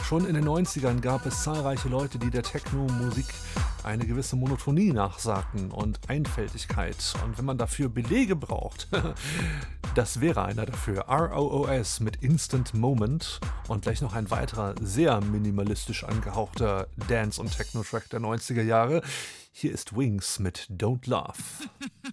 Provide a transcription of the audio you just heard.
Schon in den 90ern gab es zahlreiche Leute, die der Techno-Musik eine gewisse Monotonie nachsagten und Einfältigkeit. Und wenn man dafür Belege braucht, das wäre einer dafür. ROOS mit Instant Moment und gleich noch ein weiterer, sehr minimalistisch angehauchter Dance- und Techno-Track der 90er Jahre. Hier ist Wings mit Don't Laugh.